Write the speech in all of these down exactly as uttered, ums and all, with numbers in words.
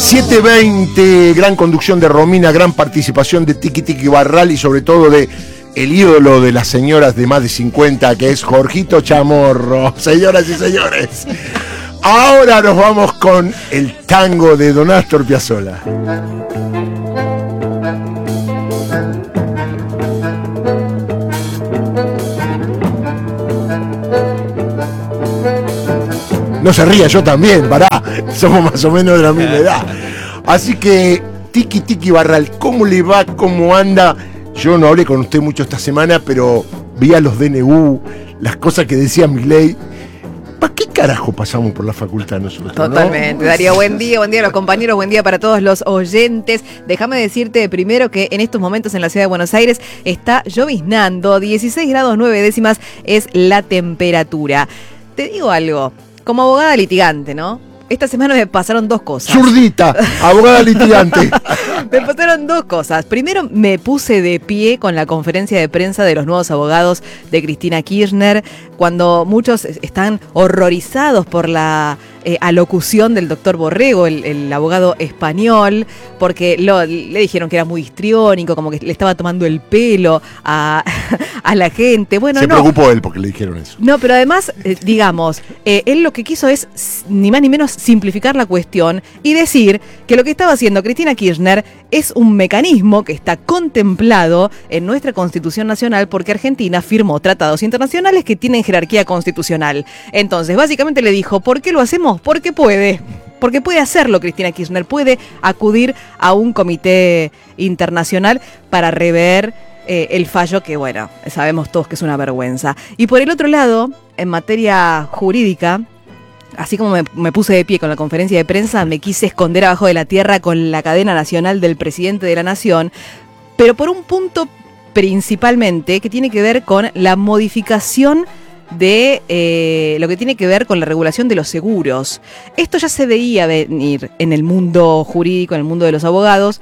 diecisiete veinte, gran conducción de Romina, gran participación de Tiki Tiki Barral y sobre todo de el ídolo de las señoras de más de cincuenta, que es Jorgito Chamorro. Señoras y señores, ahora nos vamos con el tango de Don Astor Piazzolla. No se ría, yo también, pará, somos más o menos de la misma edad. Así que, Tiki Tiki Barral, ¿cómo le va? ¿Cómo anda? Yo no hablé con usted mucho esta semana, pero vi a los D N U, las cosas que decía Milei. ¿Para qué carajo pasamos por la facultad nosotros? Totalmente, ¿no? Darío, buen día, buen día a los compañeros, buen día para todos los oyentes. Déjame decirte primero que en estos momentos en la ciudad de Buenos Aires está lloviznando, dieciséis grados nueve décimas es la temperatura. Te digo algo, como abogada litigante, ¿no? Esta semana me pasaron dos cosas. Zurdita, abogada litigante. Me pasaron dos cosas. Primero, me puse de pie con la conferencia de prensa de los nuevos abogados de Cristina Kirchner, cuando muchos están horrorizados por la eh, alocución del doctor Borrego, el, el abogado español, porque lo, le dijeron que era muy histriónico, como que le estaba tomando el pelo a, a la gente. Bueno, Se no. preocupó él porque le dijeron eso. No, pero además, eh, digamos, eh, él lo que quiso es ni más ni menos simplificar la cuestión y decir que lo que estaba haciendo Cristina Kirchner es un mecanismo que está contemplado en nuestra Constitución Nacional porque Argentina firmó tratados internacionales que tienen jerarquía constitucional. Entonces, básicamente le dijo, ¿por qué lo hacemos? Porque puede. Porque puede hacerlo Cristina Kirchner, puede acudir a un comité internacional para rever eh, el fallo que, bueno, sabemos todos que es una vergüenza. Y por el otro lado, en materia jurídica, así como me, me puse de pie con la conferencia de prensa, me quise esconder abajo de la tierra con la cadena nacional del presidente de la Nación, pero por un punto principalmente que tiene que ver con la modificación de eh, lo que tiene que ver con la regulación de los seguros. Esto ya se veía venir en el mundo jurídico, en el mundo de los abogados,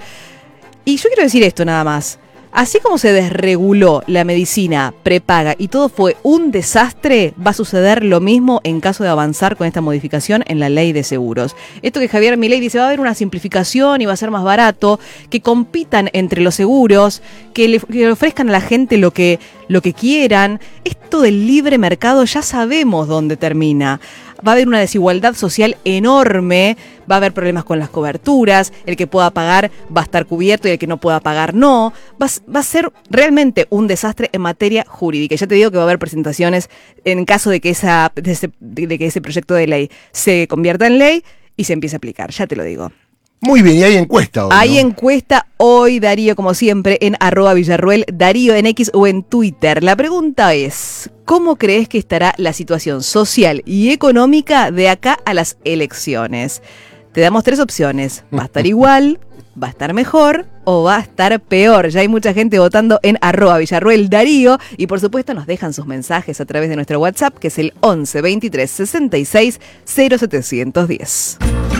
y yo quiero decir esto nada más. Así como se desreguló la medicina prepaga y todo fue un desastre, va a suceder lo mismo en caso de avanzar con esta modificación en la ley de seguros. Esto que Javier Milei dice, va a haber una simplificación y va a ser más barato, que compitan entre los seguros, que le, que le ofrezcan a la gente lo que, lo que quieran. Esto del libre mercado ya sabemos dónde termina. Va a haber una desigualdad social enorme, va a haber problemas con las coberturas, el que pueda pagar va a estar cubierto y el que no pueda pagar no. Va, va a ser realmente un desastre en materia jurídica. Ya te digo que va a haber presentaciones en caso de que, esa, de ese, de que ese proyecto de ley se convierta en ley y se empiece a aplicar, ya te lo digo. Muy bien, y hay encuesta hoy, Hay ¿no? encuesta hoy, Darío, como siempre, en arroba Villarruel, Darío en X o en Twitter. La pregunta es, ¿cómo crees que estará la situación social y económica de acá a las elecciones? Te damos tres opciones. ¿Va a estar igual, va a estar mejor o va a estar peor? Ya hay mucha gente votando en arroba Villarruel Darío y por supuesto nos dejan sus mensajes a través de nuestro WhatsApp, que es el once veintitrés sesenta y seis cero setecientos diez.